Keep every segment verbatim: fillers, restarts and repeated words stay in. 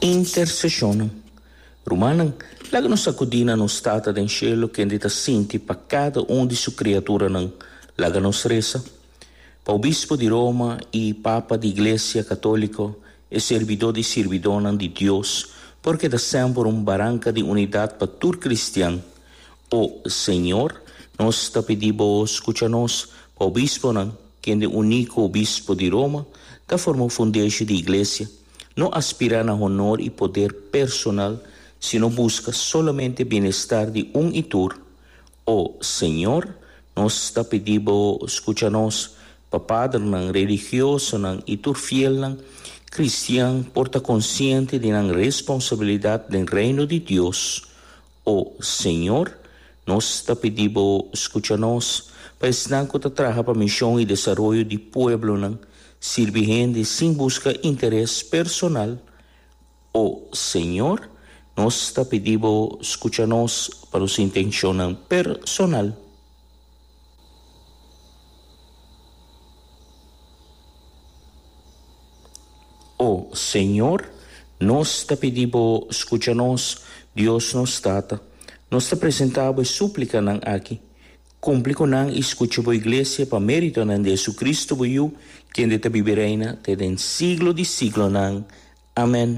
intercessione. Romanan, laga nos sacudina no stata del cielo che andita senti peccato onde su creatura nan, laga nos resa. Pa obispo di Roma e papa di Iglesia Cattolico e servidor di servidona di Dios, porque da sempre un barranca di unidad pa tur cristian. O Señor, nos ta pedibo escuchanos pa obispo nan, que é o único obispo de Roma, da formou fundeixe de igreja, não aspira a honor e poder personal, sino busca solamente bem-estar de um e tur. O Senhor, nós está pedindo, escucha-nos, para padre não religioso não e tur fiel não, cristiano, porta consciente de não responsabilidade do reino de Deus. O Senhor, nós está pedindo, escucha-nos, para ensinar que trabalha para a missão e desenvolvimento do povo não, servindo sem buscar interesse personal. O Senhor, nós está pedindo, escucha-nos para os intenções personal. O Senhor, nós está pedindo, escucha-nos, Deus nos trata, nós está apresentando e súplica não aqui. Cumpre com a escuta da igreja para mérito de Jesus Cristo, que ainda viverá até o siglo de siglo. Amém.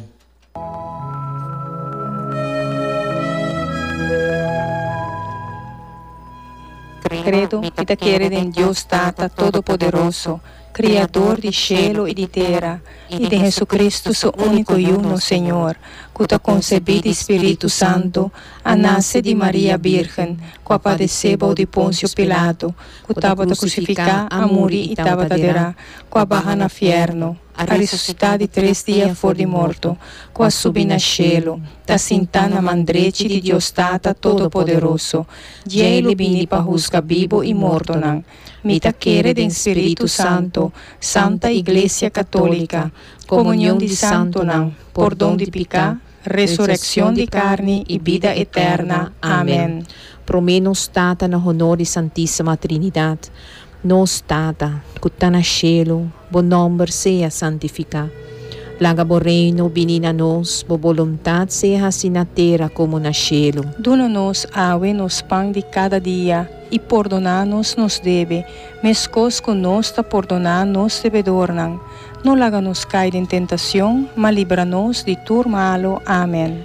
Credo que te quiere em Deus Tata Todo-Poderoso, Criador de cielo e de terra, e de Jesus Cristo, seu único e uno Senhor, que te concebido Espírito Santo, a nasce de Maria Virgem, que padeceu de Pôncio Pilato, que estava a crucificar, a morir e estava a derrar, que a barra na fierno, a ressuscitar de três dias fora de morto, que a subir na cielo, da sentana mandrete de Deus Tata Todo-Poderoso, de ele vini para buscar vivo e morto não. Mita quere de Espírito Santo, Santa Igreja Católica, comunhão de santo não, perdão de pecado, ressurreição de carne e vida eterna. Amém. Promenos Tata na honor de Santíssima Trinidade, nos Tata, que está na cielo, bom nome seja santificado. Laga bo reino, vinina nos, bo voluntad seja assim na terra como na cielo. Dona-nos awe nos pão de cada dia, e perdona-nos nos deve, mescos conosco perdonar nos devedor não. Não laga-nos cair em tentação, mas livra-nos de tudo malo. Amém.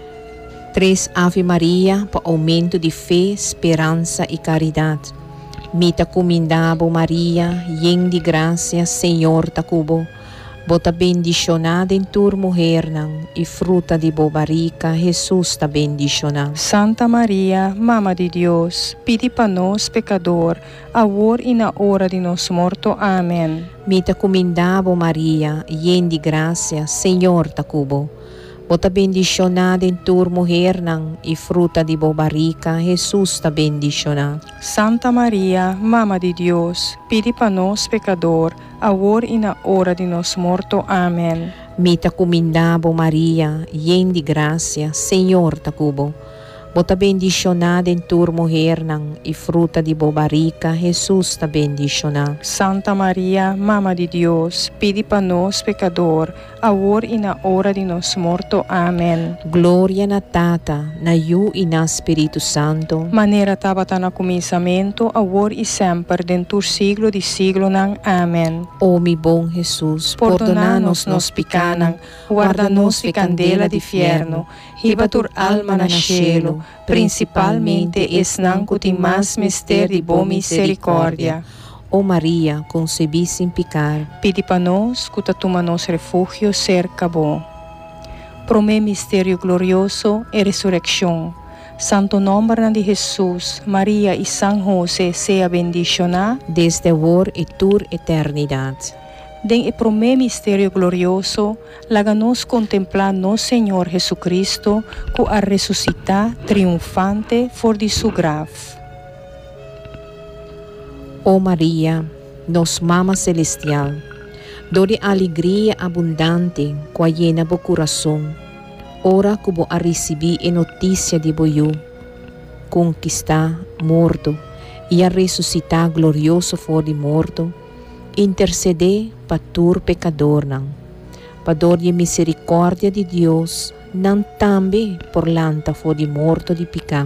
Três Ave Maria, para aumento de fé, esperança e caridade. Mita comendabo Maria, yen de graça, Senhor tacubo. Bota bendicionada em tur mulher não, e fruta de bobarica, Jesus ta bendicionado. Santa Maria, Mama de Deus, pedi para nós pecador, agora e na hora de nosso morto. Amém. Mita comendabo Maria, yen de graça, Senhor tacubo. Bota bendicionada em tur mulher não, e fruta de bobarica, Jesus ta bendicionado. Santa Maria, Mama de Deus, pedi para nós pecador, agora e na hora de nosso morto. Amém. Mita comendabo Maria, yen de graça, Senhor tacubo. Bota bendicionada em tur mulher não, e fruta de bobarica, Jesus ta bendicionado. Santa Maria, Mama de Deus, pedi para nós pecador, agora e na hora de nosso morto. Amém. Glória na Tata, na Iu e na Espírito Santo. Maneira tabata na começamento, agora e sempre, dentro do siglo de siglo. Amém. Ó mi bom Jesus, perdona-nos nos pecados, guarda-nos de candela de fierno, riba tur alma na cielo, principalmente esnan que tem mais mistério de boa misericórdia. Ó Maria, concebi sem pecar, pedi para nós que toma nosso refúgio cerca bom. Promé mistério glorioso e ressurreição. Santo nome de Jesus, Maria e San José seja bendicionado desde agora e tur eternidade. Den e promé mistério glorioso, laga-nos contemplar nosso Senhor Jesucristo, que a ressuscitar triunfante for de su grave. Ó Maria, nos Mama Celestial, dore alegria abundante, que llena bo coração, ora que bo a receber a notícia de boiú, conquistar morto e a ressuscitar glorioso for de morto, interceder para tur pecador não, para dor de misericórdia de Deus, não também por lanta for de morto de picar,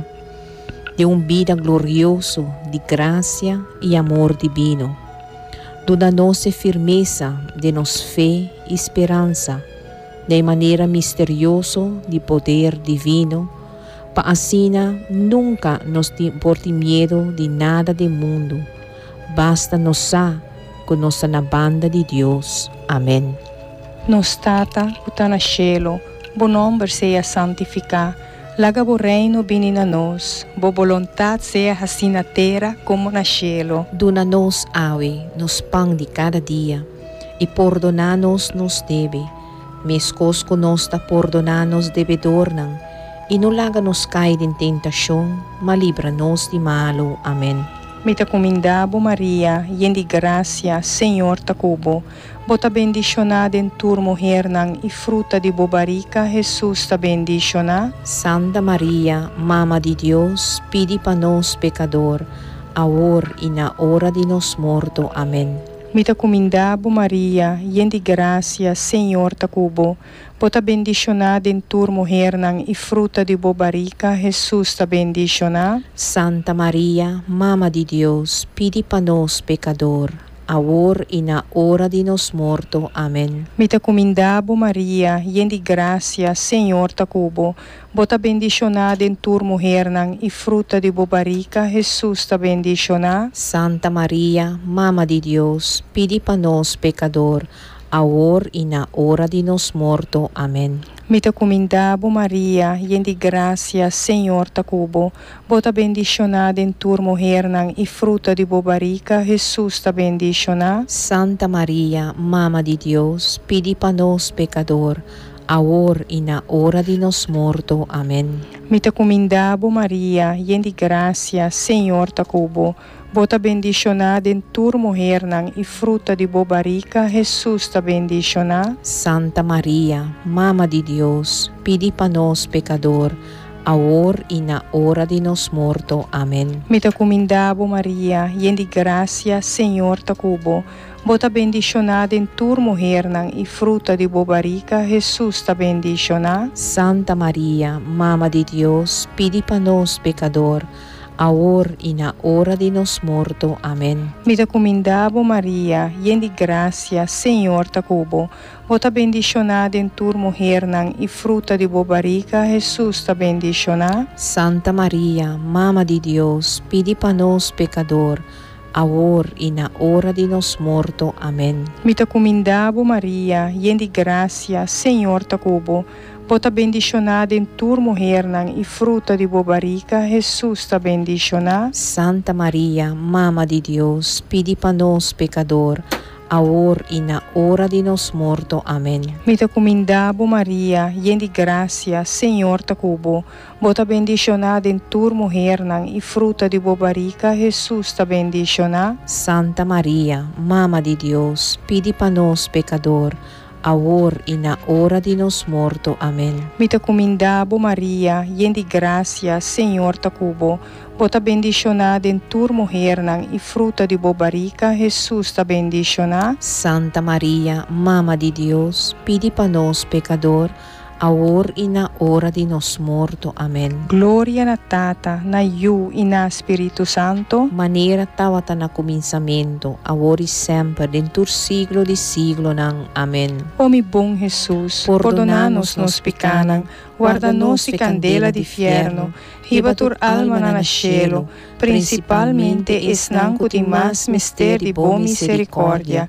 de um vida glorioso de graça e amor divino. Toda nossa firmeza de nos fé e esperança, de maneira misteriosa de poder divino, para assim nunca nos por medo de nada do mundo. Basta nos sa com nossa na banda de Deus. Amém. Nos Tata, que está no cielo, bom nome seja santificado. Laga bo reino vini na nós, bo vontade seja assim na terra como na cielo. Dona-nos, awe, nos pão de cada dia, e perdona-nos nos deve, mescos conosco perdona-nos devedornan, e não laga-nos cair em tentação, mas livra-nos de malo. Amém. Mita comindabo Maria, yen de gracia, Senhor ta cubo, bota bendicionada em tur mulher nang e fruta de bobarica, Jesus ta bendiciona. Santa Maria, Mama de Deus, pedi para nós pecador, agora e na hora de nos morto. Amém. Mita comindabo Maria, yen de gracia, Senhor ta cubo, bota bendicionada em tur mulher nang e fruta de bobarica, Jesus ta bendiciona. Santa Maria, Mama de Deus, pedi para nós pecador, agora e na hora de nos morto. Amém. Mita comindabo Maria, yen de gracia, Senhor ta cubo, bota bendicionada em tur mulher nang e fruta de bobarica, Jesus ta bendiciona. Santa Maria, Mama de Deus, pedi para nós pecador, agora e na hora de nos morto. Amém. Mita comindabo Maria, yen de gracia, Senhor ta cubo, bota bendicionada em tur mulher nang e fruta de bobarica, Jesus ta bendiciona. Santa Maria, Mama de Deus, pedi para nós pecador, agora e na hora de nos morto. Amém. Mita comindabo Maria, yen de gracia, Senhor ta cubo, bota bendicionada em tur mulher nang e fruta de bobarica, Jesus ta bendiciona. Santa Maria, Mama de Deus, pedi para nós pecador, agora e na hora de nos morto. Amém. Mita comindabo Maria, yen de gracia, Senhor ta cubo, bota bendicionada em tur mulher nang e fruta de bobarica, Jesus ta bendiciona. Santa Maria, Mama de Deus, pedi para nós pecador, agora e na hora de nos morto. Amém. Mita comindabo Maria, yen de gracia, Senhor ta cubo, bota bendicionada em tur mulher nang e fruta de bobarica, Jesus ta bendiciona. Santa Maria, Mama de Deus, pedi para nós pecador, agora e na hora de nos morto. Amém. Mita comindabo Maria, yen de gracia, Senhor ta cubo, bota bendicionada em tur mulher nang e fruta de bobarica, Jesus ta bendiciona. Santa Maria, Mama de Deus, pedi para nós pecador, agora e na hora de nos morto. Amém. Mita comindabo Maria, yen de gracia, Senhor ta cubo, bota bendicionada em tur mulher nang e fruta de bobarica, Jesus ta bendiciona. Santa Maria, Mama de Deus, pedi para nós pecador, agora e na hora de nos morto. Amém. Mita comindabo Maria, yen de gracia, Senhor ta cubo, bota bendicionada em tur mulher nang e fruta de bobarica, Jesus ta bendiciona. Santa Maria, Mama de Deus, pedi para nós pecador, agora e na hora de nos morto. Amém. Glória na Tata, na Iu e na Espírito Santo, maneira tawata na começamento, agora e sempre, dentro do siglo de siglo nang. Amém. Ó mi bom Jesus, perdona-nos nos pecanan, guarda-nos e candela de fierno, riba tur alma na cielo, principalmente esnan mais mistério de boa misericórdia.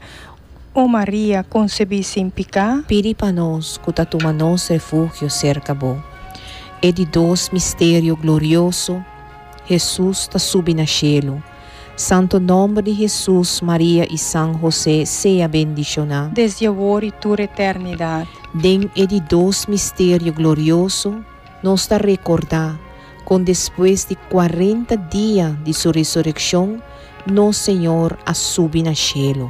Ó Maria, concebida sem pecado, pedi para nós, que toma nos refúgio cerca bo. E de dois mistério glorioso, Jesus está subindo no cielo. Santo nome de Jesus, Maria e São José, seja bendicionado. desde agora e toda eternidade. Den e de dois mistério glorioso, nos está recordar, com depois de quarenta dias de sua ressurreição, nosso Senhor a subir no cielo.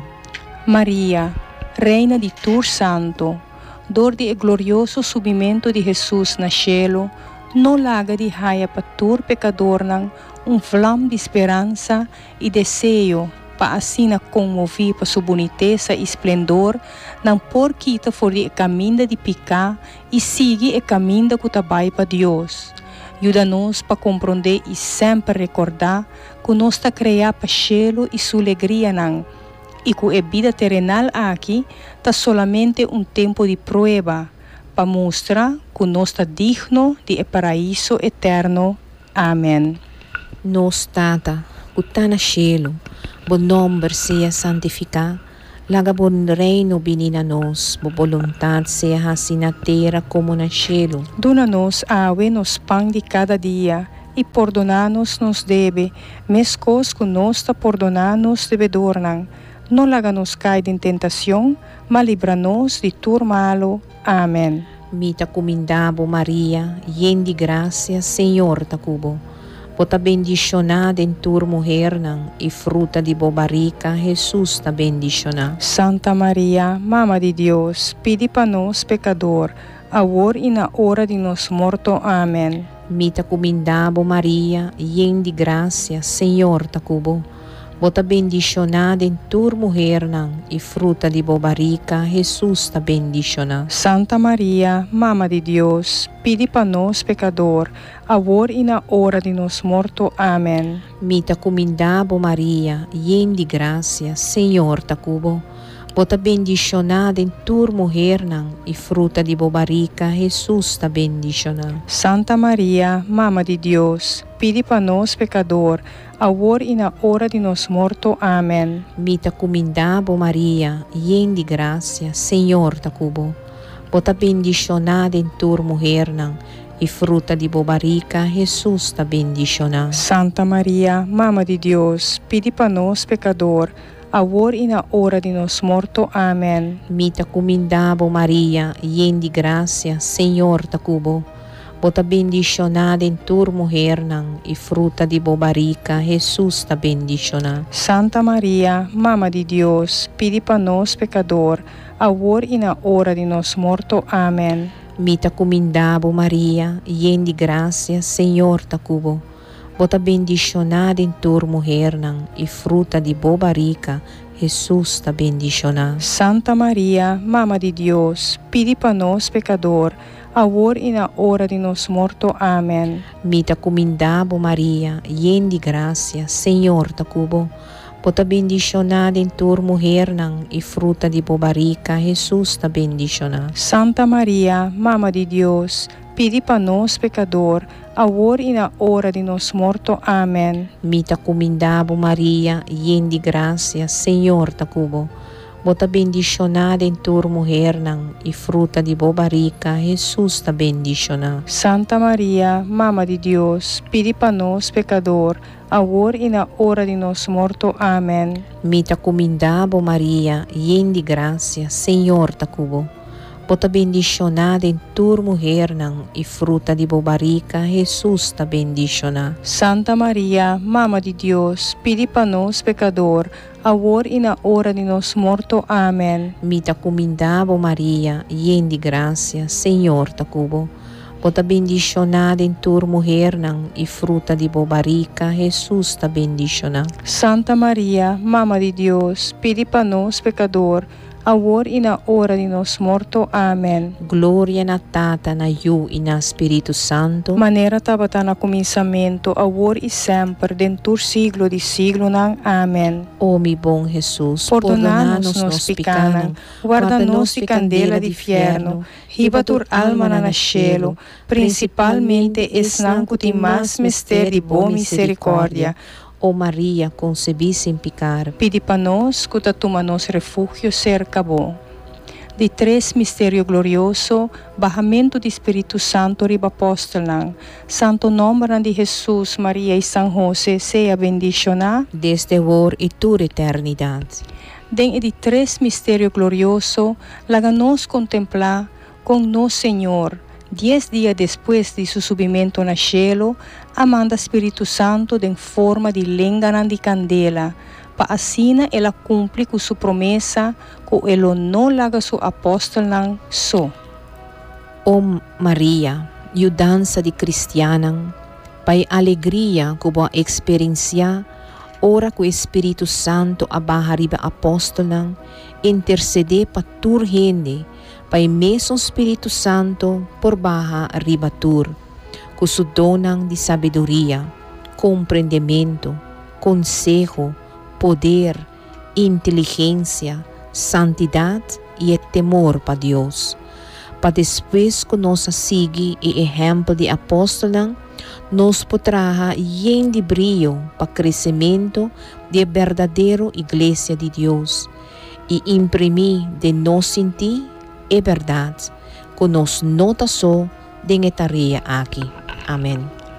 Maria, Reina de Tur Santo, dor de glorioso subimento de Jesus na cielo, não laga de raia para tur pecador nang um flam de esperança e desejo para assim comover para sua boniteza e esplendor, não por kita for o caminho de picar e seguir o caminho que trabalha para Deus. Ajuda-nos para compreender e sempre recordar que nós está criado para cielo e sua alegria não, e que a vida terrenal aqui está solamente um tempo de prova para mostrar que nós está digno de o paraíso eterno. Amém. Nos Tata, que está no cielo, bom nome seja santificado, laga bom reino vinha a nós, boa vontade seja assim na terra como no cielo. Dona-nos awe nos pão de cada dia, e perdona-nos nos deve, mescos que nós está perdonando-nos devedor não. Não laga-nos cair em tentação, mas livra-nos de tudo malo. Amém. Mita comindabo Maria, yen de graça, Senhor ta cubo. Bota bendicionada em tua mulher não, e fruta de bobarica, Jesus ta bendicionada. Santa Maria, Mama de Deus, pedi para nós pecador, agora e na hora de nos morto. Amém. Mita comindabo Maria, yen de graça, Senhor ta cubo. Bota bendicionada em tua mulher não, e fruta de bobarica, Jesus ta bendicionada. Santa Maria, Mama de Deus, pedi para nós pecador, agora e na hora de nos morto. Amém. Mita comindabo Maria, yen de graça, Senhor ta cubo. Bota bendicionada em tua mulher não, e fruta de bobarica, Jesus ta bendicionada. Santa Maria, Mama de Deus, pedi para nós pecador, agora e na hora de nos morto. Amém. Mita comindabo Maria, yen de graça, Senhor ta cubo. Bota bendicionada em tua mulher não, e fruta de bobarica, Jesus ta bendicionada. Santa Maria, Mama de Deus, pedi para nós pecador, agora e na hora de nos morto. Amém. Mita comindabo Maria, yen de graça, Senhor ta cubo. Bota bendicionada em tua mulher não, e fruta de bobarica, Jesus ta bendicionada. Santa Maria, Mama de Deus, pedi para nós pecador, agora e na hora de nos morto. Amém. Mita comindabo Maria, yen de graça, Senhor ta cubo. Bota bendicionada em tua mulher não, e fruta de bobarica, Jesus ta bendicionada. Santa Maria, Mama de Deus, pedi para nós pecador, agora e na hora de nos morto. Amém. Mita comindabo Maria, yen de graça, Senhor ta cubo. Bota bendicionada em tua mulher não, e fruta de bobarica, Jesus ta bendicionada. Santa Maria, Mama de Deus, pedi para nós pecador, agora e na hora de nos morto. Amém. Mita comindabo Maria, yen de graça, Senhor ta cubo. Bota bendicionada em tua mulher não, e fruta de bobarica, Jesus ta bendicionada. Santa Maria, Mama de Deus, pedi para nós pecador, agora e na hora de nos morto. Amém. Mita comindabo Maria, yen de graça, Senhor ta cubo. Bota bendicionada em tua mulher não, e fruta de bobarica, Jesus ta bendicionada. Santa Maria, Mama de Deus, pedi para nós pecador, agora e na hora de nos morto. Amém. Mita comindabo Maria, yen de graça, Senhor ta cubo. Bota bendicionada em tua mulher não, e fruta de bobarica, Jesus ta bendicionada. Santa Maria, Mama de Deus, pedi para nós pecador, agora e na hora de nos morto. Amém. Glória na Tata, na Yu e na Espírito Santo. Maneira tabata na começamento, agora e sempre, dentro siglo de siglo não. Amém. Ó mi bom Jesus, perdona-nos nos pecados, guarda-nos de candela de inferno, riba tur alma na cielo, principalmente esnan que tem mais mistério de boa misericórdia. Ó Maria, concebi sem pecar. Pedi para nós que toma nos refúgio cerca bom. De três mistério glorioso, bahamento do Espírito Santo riba apóstolo. Santo nome de Jesus, Maria e São José, seja bendicionado desde agora e toda eternidade. Den de três mistério glorioso, laga nos contemplar com nosso Senhor. Diez dias depois de seu subimento no cielo, amanda Espírito Santo em forma de lenga de candela, para assim ela cumpre com sua promessa, que ela não laga seu apóstolo só. Ó Maria, ajudança de cristiana, pai alegria que vou experienciar, Ora que o Espírito Santo abaja riba apóstolang, intercede pa tur gente, pa mesmo Espírito Santo por baja riba tur, que su donang de sabedoria, compreendimento, consejo, poder, inteligência, santidade e temor para Deus. Para depois que nós siga o exemplo de apóstolang, nos potrá yen de brilho para crescimento de verdadeira igreja de Deus e imprimir de nós sentir a verdade que nos nota só de tarefa aqui. Amém.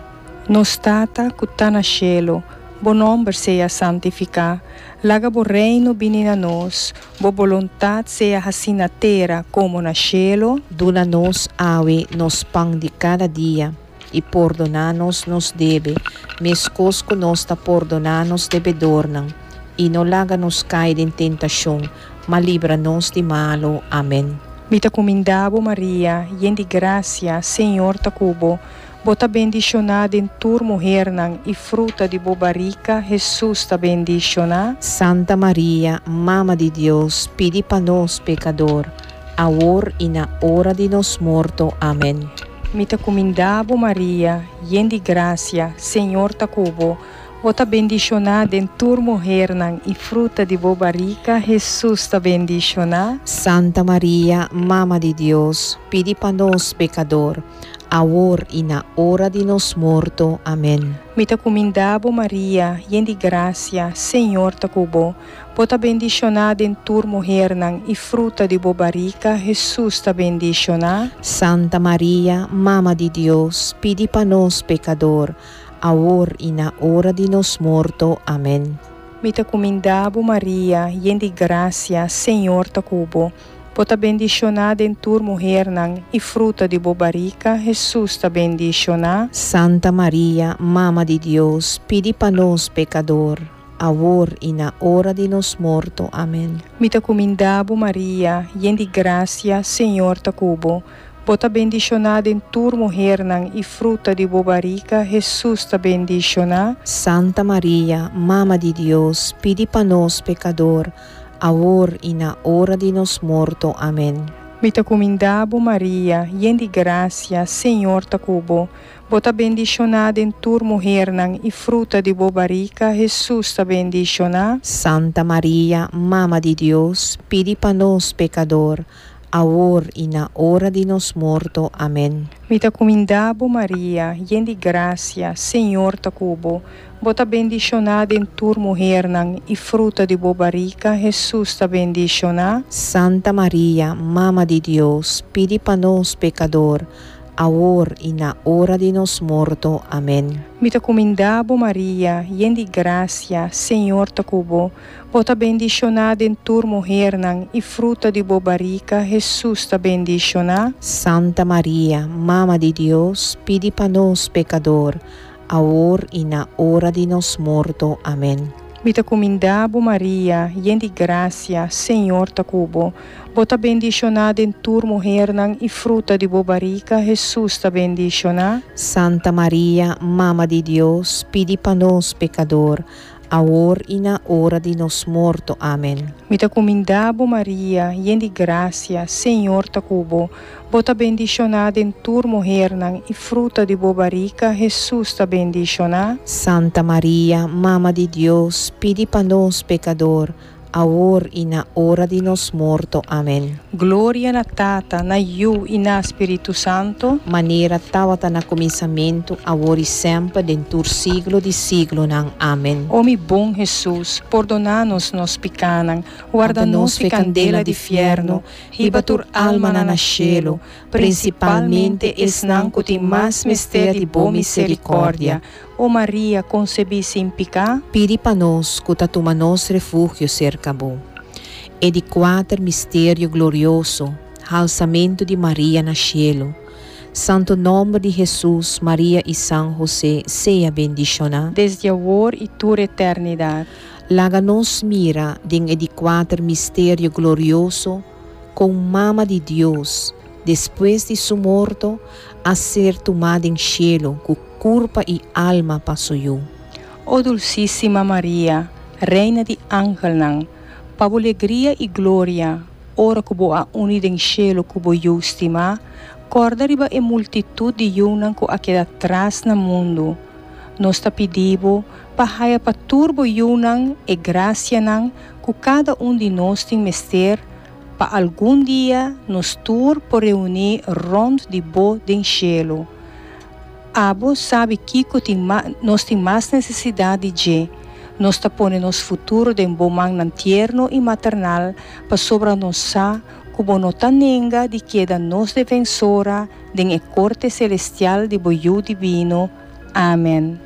Nos tata que está no cielo, bo nome seja santificado, laga bo reino vini na nós, bo vontade seja assim na terra como na cielo. Dula nos awe nos pão de cada dia, e perdona-nos nos debe, mescos que nos ta perdona-nos debedornam, e não laga nos cair em tentação, mas livra-nos de malo. Amém. Mita comindabo Maria, yen de gracia, Senhor ta cubo, bota bendicionada em tur mulher nang, e fruta de bobarica, Jesus ta bendicionada. Santa Maria, Mama de Deus, pedi para nós pecador, agora e na hora de nos morto. Amém. Mita comindabo Maria, yen de gracia, Senhor ta cubo, bota bendicionada em tur mulher nang, e fruta de bobarica, Jesus ta bendicionada. Santa Maria, Mama de Deus, pedi para nós pecador, agora e na hora de nos morto. Amém. Mita comindabo Maria, yen de gracia, Senhor ta cubo, bota bendicionada em tur mulher nang, e fruta de bobarica, Jesus ta bendicionada. Santa Maria, Mama de Deus, pedi para nós pecador, agora e na hora de nos morto. Amém. Mita comindabo Maria, yen de gracia, Senhor ta cubo, bota bendicionada em tur mulher nang, e fruta de bobarica, Jesus ta bendicionada. Santa Maria, Mama de Deus, pedi para nós pecador, agora e na hora de nos morto. Amém. Mita comindabo Maria, yen de gracia, Senhor ta cubo, bota bendicionada em tur mulher nang, e fruta de bobarica, Jesus ta bendicionada. Santa Maria, Mama de Deus, pedi para nós pecador, agora e na hora de nos morto. Amém. Mita comindabo Maria, yen de gracia, Senhor ta cubo, bota bendicionada em tur mulher nang, e fruta de bobarica, Jesus ta bendicionada. Santa Maria, Mama de Deus, pedi para nós pecador, agora e na hora de nos morto. Amém. Mita comindabo Maria, yen de gracia, Senhor ta cubo, bota bendicionada em tur mulher nang, e fruta de bobarica, Jesus ta bendicionada. Santa Maria, Mama de Deus, pedi para nós pecador, agora e na hora de nos morto. Amém. Mita comindabo Maria, yen de gracia, Senhor ta cubo, bota bendicionada em tur mulher nang, e fruta de bobarica, Jesus ta bendicionada. Santa Maria, Mama de Deus, pedi para nós pecador, agora e na hora de nos morto. Amém. Mita comindabo Maria, yen de gracia, Senhor ta cubo, bota bendicionada em tur mulher nang, e fruta de bobarica, Jesus ta bendicionada. Santa Maria, Mama de Deus, pedi para nós pecador, agora e na hora de nos morto. Amém. Mita comindabo Maria, yen de gracia, Senhor ta cubo, bota bendicionada em tur mulher nang, e fruta de bobarica, Jesus ta bendicionada. Santa Maria, Mama de Deus, pedi para nós pecador, agora e na hora de nos morto. Amém. Glória na Tata, na Iu e na Espírito Santo, maneira tawata na começamento, agora e sempre, dentro do siglo de siglo. Nang. Amém. Ó mi bom Jesus, perdona-nos nos picanang, guarda-nos de candela de fierno, riba tur alma na nascelo, principalmente esnan cuti mais mistério de boa misericórdia. Ó Maria, concebi sem picar, pedi para nós, que tuma nos refúgio cerca bo. E de quatro mistério glorioso, alçamento de Maria na cielo. Santo nome de Jesus, Maria e São José, seja bendicionado desde agora e toda eternidade. Laga nos mira din e de quatro mistério glorioso, com mama de Deus, depois de su morto, a ser tomada em cielo, com corpo e alma passou. Ó Dulcíssima Maria, Reina de Angelnang, pavo alegria e glória, ora cubo a unida em cielo cubo justima, corda riba e multitud de yunan co a queda atrás na mundo. Nós ta pedibo, pahaya pa turbo yunan e gracia nan, cu cada um de nós tem mester, pa algum dia nos tur por reunir rond de bo den cielo. Abo sabe que nós tem mais necessidade de, nós ta pone nos futuro den bo man tierno e maternal, pa sobra nos sa, cubo no tanenga de queda nos defensora, den e corte celestial de boiu divino. Amém.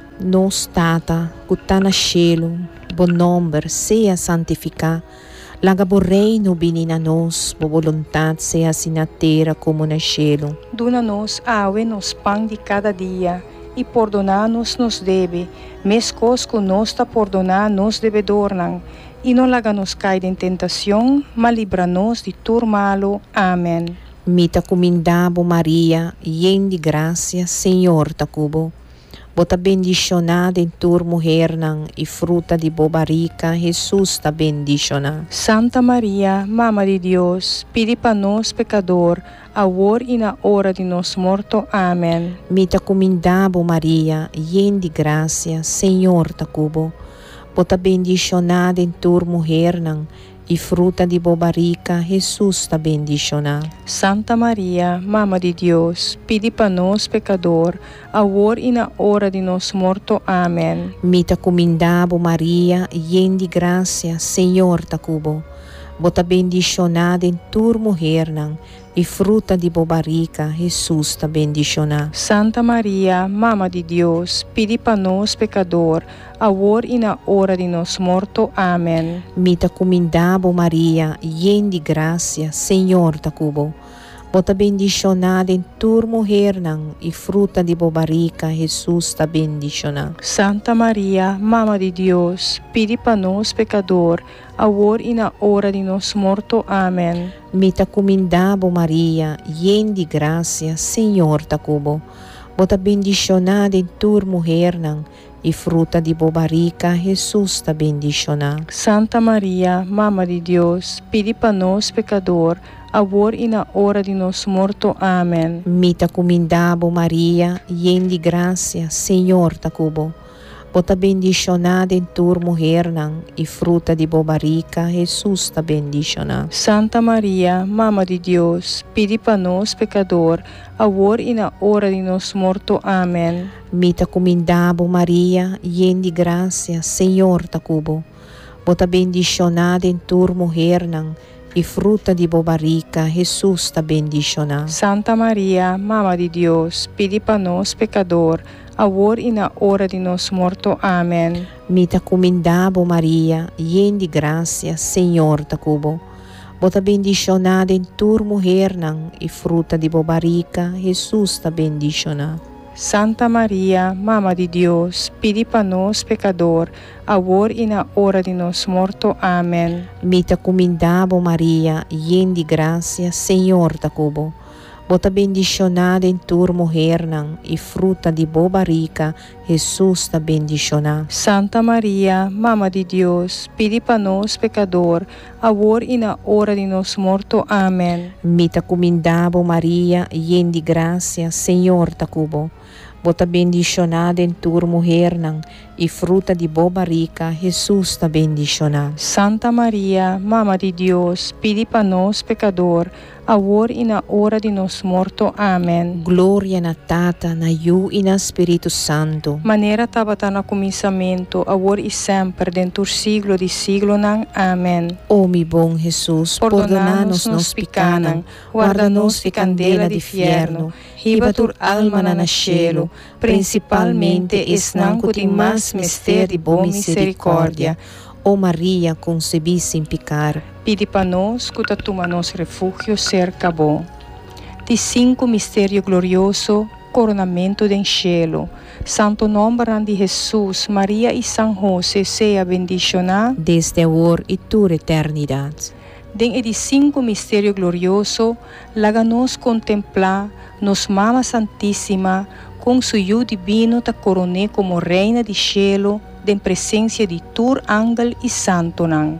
Nos tata, que na cielo, bo nombre seja santificado, laga bo reino vinina nos, bo voluntad seja assim na terra como na cielo. Duna-nos awe nos pão de cada dia, e perdona-nos nos debe, mescos que nos ta perdonar nos devedornan, e não laga nos cair em tentação, mas livra-nos de tudo malo. Amém. Mita comindabo Maria, yen de graça, Senhor ta cubo. Bota bendicionada em tua mulher nang, e fruta de boba rica, Jesus ta bendicionada. Santa Maria, Mama de Deus, pedi para nós pecador, agora e na hora de nosso morto. Amém. Mita comindabo Maria, yen de graça, Senhor ta cubo. Bota bendicionada em tua mulher nang, e fruta de boba rica, Jesus ta bendicionada. Santa Maria, Mama de Deus, pedi para nós pecador, agora e na hora de nosso morto. Amém. Mita comindabo Maria, yen de graça, Senhor ta cubo. Bota bendicionada em tua mulher nang, e fruta de boba rica, Jesus ta bendicionada. Santa Maria, Mama de Deus, pedi para nós pecador, agora e na hora de nosso morto. Amém. Mita comindabo Maria, yen de graça, Senhor ta cubo. Bota bendicionada em tua mulher nang, e fruta de boba rica, Jesus ta bendicionada. Santa Maria, Mama de Deus, pedi para nós pecador, agora e na hora de nosso morto. Amém. Mita comindabo Maria, yen de graça, Senhor ta cubo. Bota bendicionada em tua mulher nang, e fruta de boba rica, Jesus ta bendicionada. Santa Maria, Mama de Deus, pedi para nós pecador, agora e na hora de nosso morto. Amém. Mita comindabo Maria, yen de graça, Senhor ta cubo. Bota bendicionada em tua mulher nang, e fruta de boba rica, Jesus ta bendicionada. Santa Maria, Mama de Deus, pedi para nós pecador, agora e na hora de nosso morto. Amém. Mita comindabo Maria, yen de graça, Senhor ta cubo. Bota bendicionada em tua mulher nang, e fruta de boba rica, Jesus ta bendicionada. Santa Maria, Mama de Deus, pedi para nós pecador, agora e na hora de nosso morto. Amém. Mita comindabo Maria, yen de graça, Senhor ta cubo. Bota bendicionada em tua mulher nang, e fruta de boba rica, Jesus ta bendicionada. Santa Maria, Mama de Deus, pedi para nós pecador, agora e na hora de nosso morto. Amém. Mita comindabo Maria, yen de graça, Senhor ta cubo. Bota bendicionada em tua mulher nang, e fruta de boba rica, Jesus ta bendicionada. Santa Maria, Mama de Deus, pedi para nós pecador, agora e na hora de nosso morto. Amém. Mita comindabo Maria, yen de graça, Senhor ta cubo. Bota bendicionada em tua mulher nang, e fruta de boba rica, Jesus ta bendicionada. Santa Maria, Mama de Deus, pedi para nós pecador, agora e na hora de nosso morto. Amém. Glória na Tata, na Iu e na Espírito Santo. Maneira tabata na começamento, agora e sempre, dentro do siglo de siglo nang. Amém. Ó mi bom Jesus, perdoná-nos nos picanan, guarda-nos de candela de fierno, riba tur alma na cielo, principalmente esnan que tem mais mister de boa misericórdia. Ó Maria, concebi sem pecar. Pedi para nós, que toma nosso refúgio cerca bom. De cinco mistério glorioso, coronamento do cielo. Santo nome de Jesus, Maria e São José, seja bendicionado desde agora e toda eternidade. Den de cinco mistério glorioso, laga nos contemplar nos Mama Santíssima, com suyo divino ta coroné como reina de cielo, de presença de tur ángel e santo nan.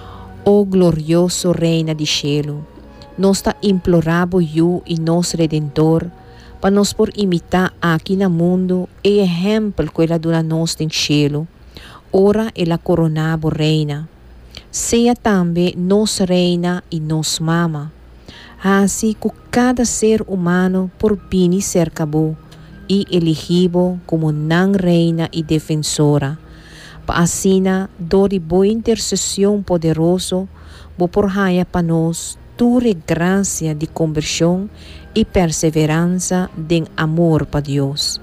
O glorioso reina de cielo, nós ta implorabo you e nos redentor, para nós por imitar aqui no mundo e exemplo que ela dona nós em cielo. Ora ela coronabo reina. Seja também nos reina e nos mama. Assim que cada ser humano por bem cercabo e elegibo como nan reina e defensora. Para assim, do de boa intercessão poderoso, bo por raia para nós, tua graça de conversão e perseverança de amor para Deus.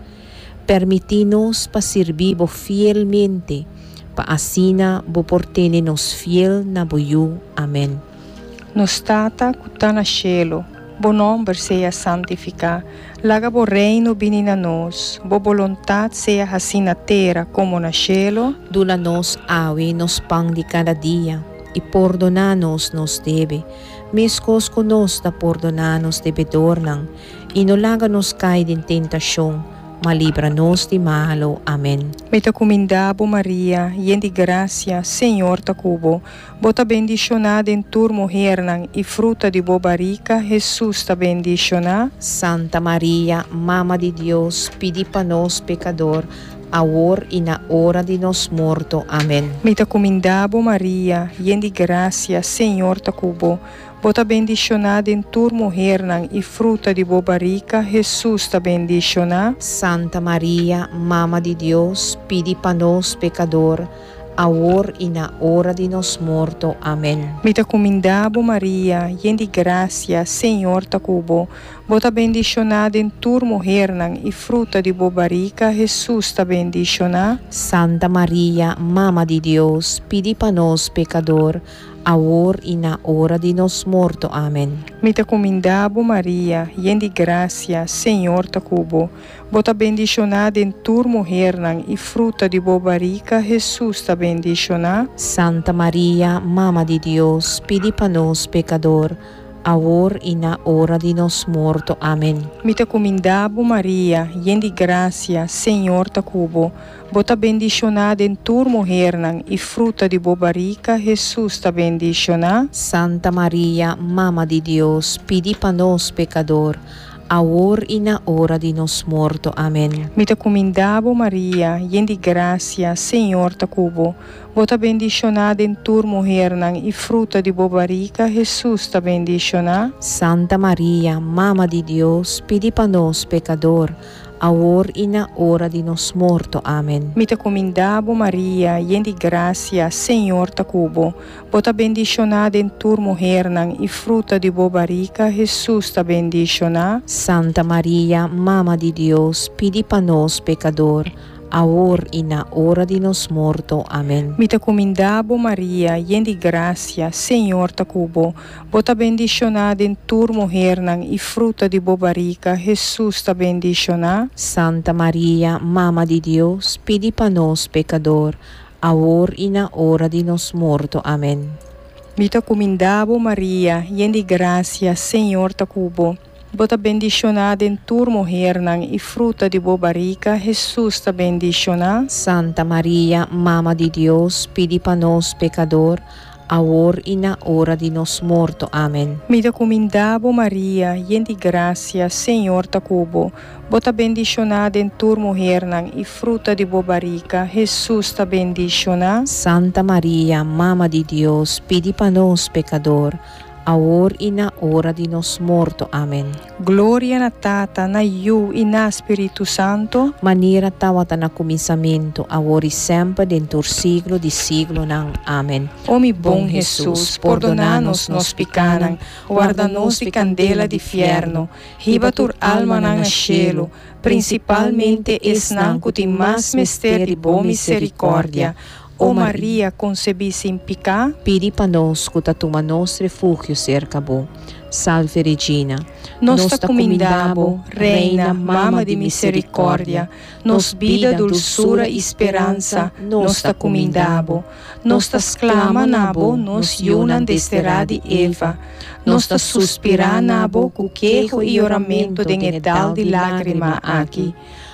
Permiti-nos para servir fielmente, para assim, bo por ter-nos fiel na boiu. Amém. Nos tata que está na cielo, bo nome seja santificado, laga bo reino vini na nós, bo vontade seja assim na terra como na cielo. Dula nos awe nos pão de cada dia, e perdona-nos nos deve, mescos conosco da perdonar-nos devedor não, e não laga-nos cair em tentação, mas livra-nos de malo. Amém. Me te comendabo Maria, yen de gracia, Senhor ta cubo, bota bendicionada em tur mujer nan, e fruta de bo barriga, Jesus ta bendicionada. Santa Maria, Mama de Deus, pedi para nós pecador, agora e na hora de nos morto. Amém. Me te comendabo Maria, yen de gracia, Senhor ta cubo, bota bendicionada em tur mujer nan, e fruta de bo barriga, Jesus ta bendicionada. Santa Maria, Mama de Deus, pedi para nós pecador, agora e na hora de nos morto. Amém. Me te comendabo Maria, yen de gracia, Senhor ta cubo, bota bendicionada em tur mujer nan, e fruta de bo barriga, Jesus ta bendicionada. Santa Maria, Mama de Deus, pedi para nós pecador, agora e na hora de nos morto. Amém. Me te comendabo Maria, yen de gracia, Senhor ta cubo, bota bendicionada em tur mujer nan, e fruta de bo barriga, Jesus ta bendicionada. Santa Maria, Mama de Deus, pedi para nós pecador, agora e na hora de nos morto. Amém. Me te comendabo Maria, yen de gracia, Senhor ta cubo, bota bendicionada em tur mujer nan, e fruta de bo barriga, Jesus ta bendicionada. Santa Maria, Mama de Deus, pedi para nós pecador, agora e na hora de nos morto. Amém. Me te comendabo Maria, yen de gracia, Senhor ta cubo, bota bendicionada em tur mujer nan, e fruta de bo barriga, Jesus ta bendicionada. Santa Maria, Mama de Deus, pedi para nós pecador, agora e na hora de nos morto. Amém. Me te comendabo Maria, yen de gracia, Senhor ta cubo, bota bendicionada em tur mujer nan, e fruta de bo barriga, Jesus ta bendicionada. Santa Maria, Mama de Deus, pedi para nós pecador, agora e na hora de nos morto. Amém. Me te comendabo Maria, yen de gracia, Senhor ta cubo, bota bendicionada em tur mujer nan, e fruta de bo barriga, Jesus ta bendicionada. Santa Maria, Mama de Deus, pedi para nós pecador, agora e na hora de nos morto. Amém. Me te comendabo Maria, yen de gracia, Senhor ta cubo, bota bendicionada em tur mujer nan, e fruta de bo barriga, Jesus ta bendicionada. Santa Maria, Mama de Deus, pedi para nós pecador, agora e na hora de nos morto. Amém. Me te comendabo Maria, yen de gracia, Senhor ta cubo, bota bendicionada em tur mujer nan, e fruta de bo barriga, Jesus ta bendicionada. Santa Maria, Mama de Deus, pedi para nós pecador, agora e na hora de nos morto. Amém. Glória na Tata, na Iu e na Espírito Santo, maneira tawata na começamento, agora e sempre, dentro do siglo de siglo. Não. Amém. Ó mi bom Jesus, perdoná-nos nos pecanan, guarda-nos de candela de fierno, riba tur alma na cielo, principalmente es nan que tem mais mistério de boa misericórdia. Ó Maria, concebi sem pecado, pedi para nós que toma nosso refúgio cerca bo. Salve Regina, nos ta comendabo, Reina, Mama de misericórdia, nos vida, dulçura e esperança, nos ta comendabo, nos ta exclama nabo, nos yunan desterá de Eva, nos ta suspira nabo, cu quejo e oramento de edal de lágrima aqui.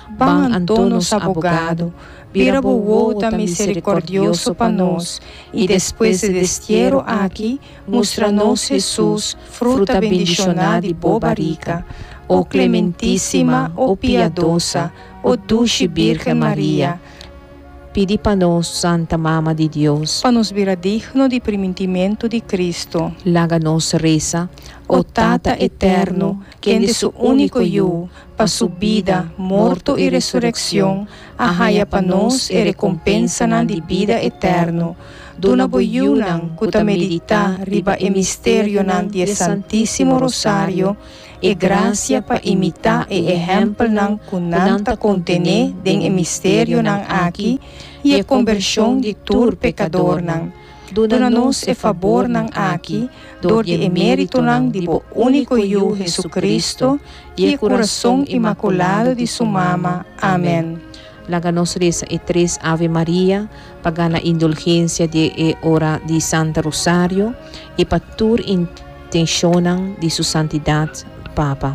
Bang Antonos abogado, vira volta misericordioso para nós, e depois de destierro aqui, mostra-nos Jesus, fruta bendicionada e boa rica. O clementíssima, o piedosa, o dulce Virgem Maria, pedi para nós, Santa Mama de Deus, para nos virar digno de primitimento de Cristo. Laga-nos reza, o Tata eterno, que de su único Hijo, para su vida, morto e ressurreição, arraia para nós e recompensa na de vida eterno. Dona boiunan, cuta medita, riba e mistério nan de Santíssimo Rosário, e graça para imitar e exemplo nan kunanta contene den e mistério nan aqui, e a conversão de tur pecador nan. Dona-nos e favor nan aqui, dor de emérito nan de bo único Hijo Jesucristo, e o coração imaculado de sua mama. Amém. Laga-nos reza e três Ave Maria, paga na indulgência de e hora de Santa Rosário, e para tur intencionam de sua santidade, Papa.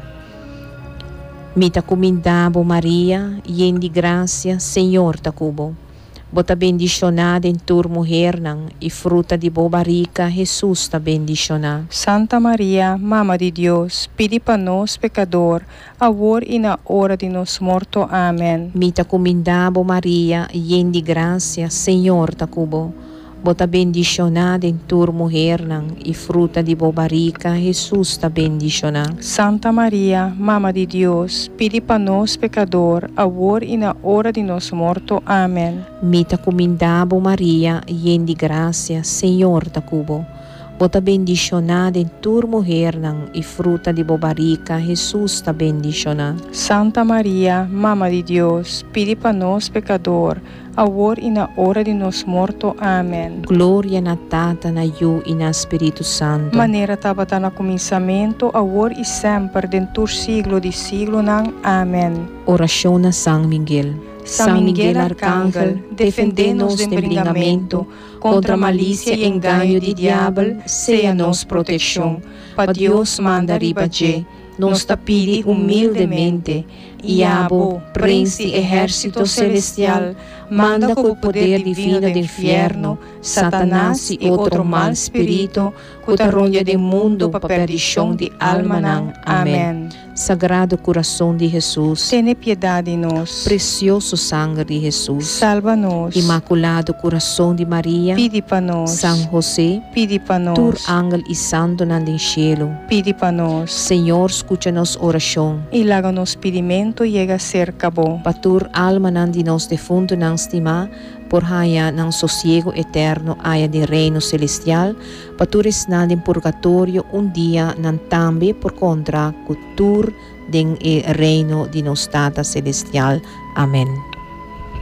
Mita comindabo Maria, yen de graça, Senhor tacubo. Bota bendicionada em tur mulher nan, e fruta de boa rica, Jesus ta bendicionada. Santa Maria, Mama de Deus, pedi para nós pecador, agora e na hora de nos morto. Amém. Mita comindabo Maria, yen de graça, Senhor tacubo. Bota bendicionada em tur mulher nan, e fruta de boa rica, Jesus ta bendicionada. Santa Maria, Mama de Deus, pedi para nós pecador, agora e na hora de nos morto. Amém. Mita comindabo Maria, yen de graça, Senhor tacubo. Bota bendicionada em tur mulher nan, e fruta de boa rica, Jesus ta bendicionada. Santa Maria, Mama de Deus, pedi para nós pecador, agora e na hora de nos morto. Amém. Glória na Tata, na Yu e na Espírito Santo. Maneira tabata na começamento, agora e sempre, dentro siglo de siglo nan. Amém. Oração na São Miguel. São Miguel Arcángel, defende-nos do embringamento, contra a malícia e engano de diabo, seja nos proteção. Para Deus manda ribaje, nos tapide humildemente, e abo, príncipe exército celestial, manda com o poder divino do inferno, Satanás e outro mal espírito, que ronda do mundo para perdição de alma nan. Amém. Sagrado coração de Jesus, tenha piedade de nós. Precioso sangue de Jesus, salva-nos. Imaculado coração de Maria, pede para nós. São José, pede para nós. Tur ángel e santo nan den cielo, pede para nós. Senhor, escucha-nos oração. E laga-nos pedimento chega a ser cabo. Patur alma nan de nos defunto nan estima, por haya nan sosiego eterno haya de reino celestial, patures nan den purgatorio un dia nan tambe por contra cultur den e reino de nos Tata celestial. Amém.